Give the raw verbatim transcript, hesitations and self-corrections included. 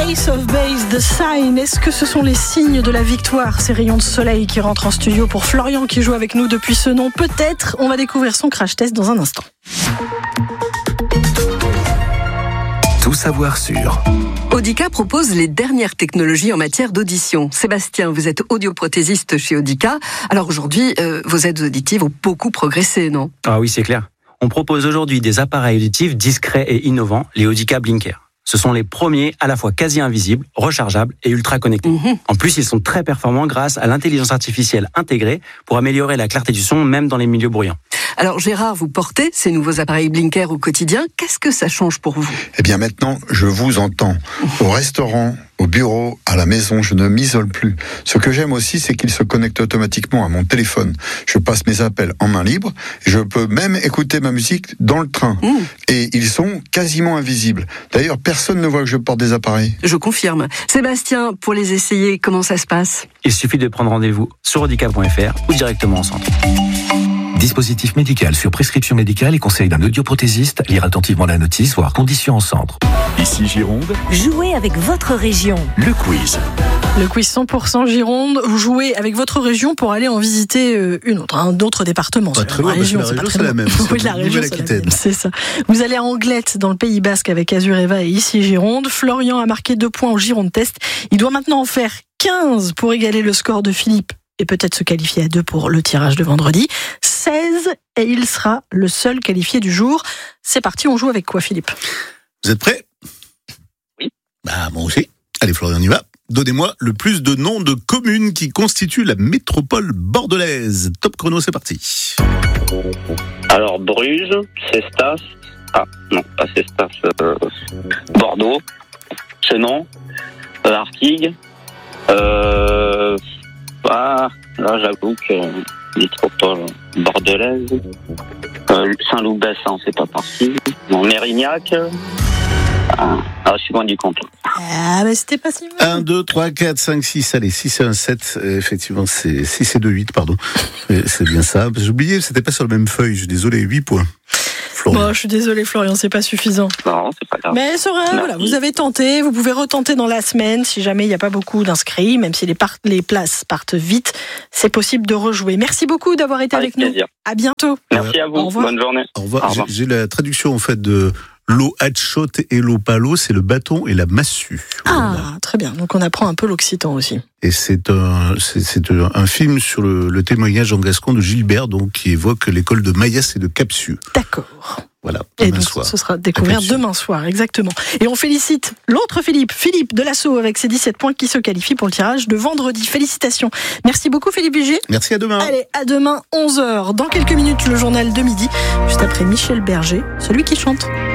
Ace of Base, The Sign. Est-ce que ce sont les signes de la victoire, ces rayons de soleil qui rentrent en studio pour Florian qui joue avec nous depuis ce nom? Peut-être, on va découvrir son crash test dans un instant. Tout savoir sur Audica propose les dernières technologies en matière d'audition. Sébastien, vous êtes audioprothésiste chez Audica. Alors aujourd'hui, euh, vos aides auditives ont beaucoup progressé, non? Ah oui, c'est clair. On propose aujourd'hui des appareils auditifs discrets et innovants, les Audica Blinker. Ce sont les premiers à la fois quasi invisibles, rechargeables et ultra connectés. Mmh. En plus, ils sont très performants grâce à l'intelligence artificielle intégrée pour améliorer la clarté du son, même dans les milieux bruyants. Alors Gérard, vous portez ces nouveaux appareils Blinker au quotidien. Qu'est-ce que ça change pour vous? Eh bien maintenant, je vous entends. Au restaurant, au bureau, à la maison, je ne m'isole plus. Ce que j'aime aussi, c'est qu'ils se connectent automatiquement à mon téléphone. Je passe mes appels en main libre. Je peux même écouter ma musique dans le train. Mmh. Et ils sont quasiment invisibles. D'ailleurs, personne ne voit que je porte des appareils. Je confirme. Sébastien, pour les essayer, comment ça se passe? Il suffit de prendre rendez-vous sur audica point f r ou directement en centre. Dispositif médical sur prescription médicale et conseil d'un audioprothésiste. Lire attentivement la notice, voire conditions en centre. Ici Gironde. Jouez avec votre région. Le quiz. Le quiz cent pour cent Gironde. Vous jouez avec votre région pour aller en visiter une autre, un autre département. Pas très loin, la région, c'est, la région, c'est la même. Oui, la région, c'est la même. C'est ça. Vous allez à Anglette, dans le Pays Basque, avec Azureva et ici Gironde. Florian a marqué deux points au Gironde Test. Il doit maintenant en faire quinze pour égaler le score de Philippe et peut-être se qualifier à deux pour le tirage de vendredi. seize et il sera le seul qualifié du jour. C'est parti, on joue avec quoi, Philippe? Vous êtes prêts? Oui. Bah, moi aussi. Allez, Florian, on y va. Donnez-moi le plus de noms de communes qui constituent la métropole bordelaise. Top chrono, c'est parti. Alors, Bruges, Cestas, ah, non, pas Cestas, euh, Bordeaux, Senon, euh, Artigues, euh, ah, là, j'avoue que métropole bordelaise, euh, Saint-Loup-Bessin, c'est pas parti, non, Mérignac, ah, ah, je suis loin du compte. Ah, mais c'était pas si mal. un, deux, trois, quatre, cinq, six, allez, six et un, sept, euh, effectivement, c'est six et deux, huit, pardon. C'est bien ça. J'ai oublié, c'était pas sur la même feuille, je suis désolé, huit points. Bon, je suis désolée, Florian, c'est pas suffisant. Non, c'est pas grave. Mais Sora, voilà, vous avez tenté, vous pouvez retenter dans la semaine si jamais il n'y a pas beaucoup d'inscrits, même si les, part- les places partent vite, c'est possible de rejouer. Merci beaucoup d'avoir été avec, avec nous. À bientôt. Merci à vous. Bonne journée. Au revoir. Au revoir. J'ai, j'ai la traduction en fait de l'eau hatchot et l'eau palo, c'est le bâton et la massue. Ah, voilà. Très bien. Donc on apprend un peu l'occitan aussi. Et c'est un, c'est, c'est un film sur le, le témoignage en gascon de Gilbert, donc qui évoque l'école de Maillas et de Capsieux. D'accord. Voilà. Et donc soir. Ce sera découvert demain soir, exactement. Et on félicite l'autre Philippe, Philippe de Lasso, avec ses dix-sept points qui se qualifie pour le tirage de vendredi. Félicitations. Merci beaucoup Philippe Vigier. Merci, à demain. Allez, à demain, onze heures. Dans quelques minutes, le journal de midi, juste après Michel Berger, celui qui chante.